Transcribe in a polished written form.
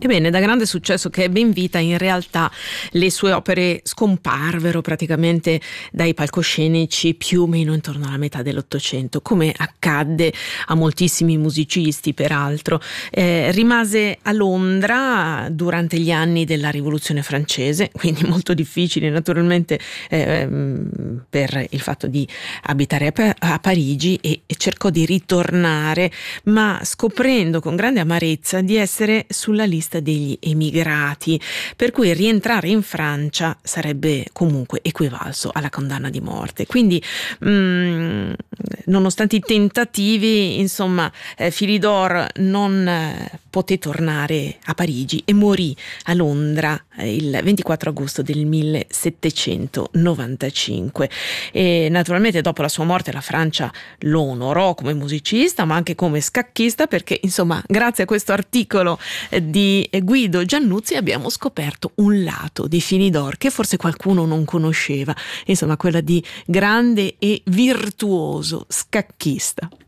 Ebbene, da grande successo che ebbe in vita, in realtà le sue opere scomparvero praticamente dai palcoscenici più o meno intorno alla metà dell'Ottocento, come accadde a moltissimi musicisti peraltro. Rimase a Londra durante gli anni della Rivoluzione francese, quindi molto difficile naturalmente per il fatto di abitare a Parigi, e cercò di ritornare, ma scoprendo con grande amarezza di essere sulla lista degli emigrati, per cui rientrare in Francia sarebbe comunque equivalso alla condanna di morte. Quindi nonostante i tentativi, insomma, Philidor non poté tornare a Parigi e morì a Londra il 24 agosto del 1795. E naturalmente dopo la sua morte la Francia lo onorò come musicista, ma anche come scacchista, perché insomma grazie a questo articolo di Guido Giannuzzi abbiamo scoperto un lato di Philidor che forse qualcuno non conosceva, insomma quella di grande e virtuoso scacchista.